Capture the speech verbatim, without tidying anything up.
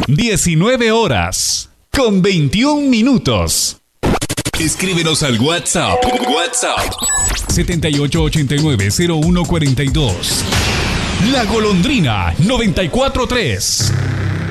diecinueve horas con veintiún minutos. Escríbenos al WhatsApp. WhatsApp. setenta y ocho ochenta y nueve cero uno cuarenta y dos. La Golondrina noventa y cuatro tres.